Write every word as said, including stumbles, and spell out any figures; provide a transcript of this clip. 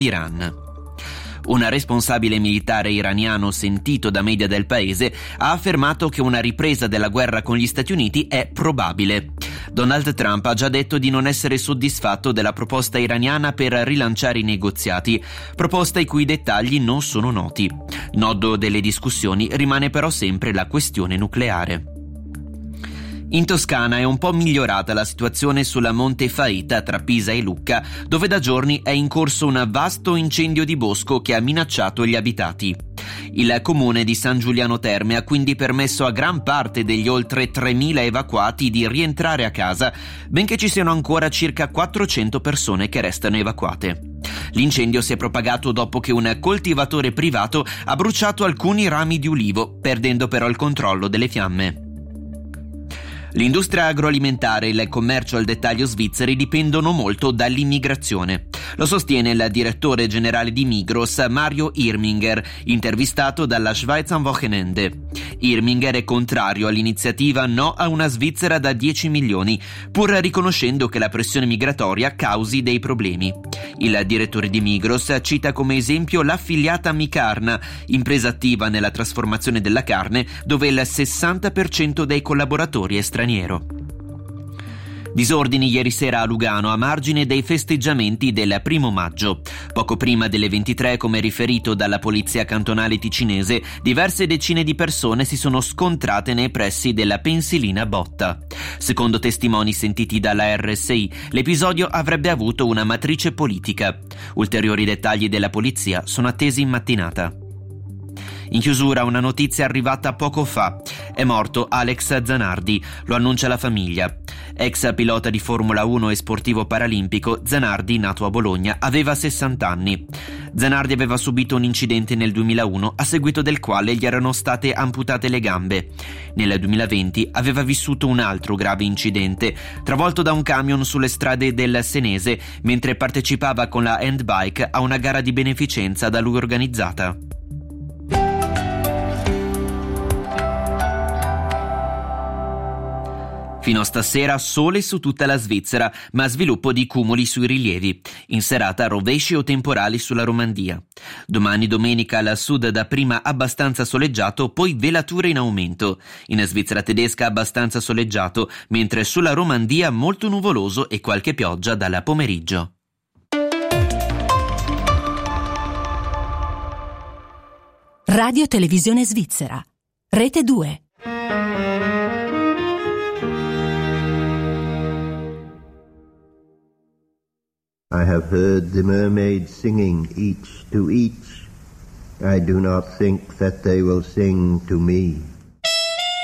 Iran. Un responsabile militare iraniano sentito da media del paese ha affermato che una ripresa della guerra con gli Stati Uniti è probabile. Donald Trump ha già detto di non essere soddisfatto della proposta iraniana per rilanciare i negoziati, proposta i cui dettagli non sono noti. Nodo delle discussioni rimane però sempre la questione nucleare. In Toscana è un po' migliorata la situazione sulla Monte Faita tra Pisa e Lucca, dove da giorni è in corso un vasto incendio di bosco che ha minacciato gli abitati. Il comune di San Giuliano Terme ha quindi permesso a gran parte degli oltre tremila evacuati di rientrare a casa, benché ci siano ancora circa quattrocento persone che restano evacuate. L'incendio si è propagato dopo che un coltivatore privato ha bruciato alcuni rami di ulivo, perdendo però il controllo delle fiamme. L'industria agroalimentare e il commercio al dettaglio svizzeri dipendono molto dall'immigrazione. Lo sostiene il direttore generale di Migros, Mario Irminger, intervistato dalla Schweiz am Wochenende. Irminger è contrario all'iniziativa No a una Svizzera da dieci milioni, pur riconoscendo che la pressione migratoria causi dei problemi. Il direttore di Migros cita come esempio l'affiliata Micarna, impresa attiva nella trasformazione della carne, dove il sessanta per cento dei collaboratori è straniero. Disordini ieri sera a Lugano a margine dei festeggiamenti del primo maggio. Poco prima delle ventitré, come riferito dalla polizia cantonale ticinese, diverse decine di persone si sono scontrate nei pressi della pensilina Botta. Secondo testimoni sentiti dalla R S I, l'episodio avrebbe avuto una matrice politica. Ulteriori dettagli della polizia sono attesi in mattinata. In chiusura una notizia arrivata poco fa. È morto Alex Zanardi, lo annuncia la famiglia. Ex pilota di Formula uno e sportivo paralimpico, Zanardi, nato a Bologna, aveva sessanta anni. Zanardi aveva subito un incidente nel duemilauno, a seguito del quale gli erano state amputate le gambe. Nel duemilaventi aveva vissuto un altro grave incidente, travolto da un camion sulle strade del Senese mentre partecipava con la handbike a una gara di beneficenza da lui organizzata. Fino a stasera sole su tutta la Svizzera, ma sviluppo di cumuli sui rilievi. In serata rovesci o temporali sulla Romandia. Domani domenica al sud dapprima abbastanza soleggiato, poi velature in aumento. In Svizzera tedesca abbastanza soleggiato, mentre sulla Romandia molto nuvoloso e qualche pioggia dal pomeriggio. Radio Televisione Svizzera. Rete due. I have heard the mermaids singing each to each. I do not think that they will sing to me.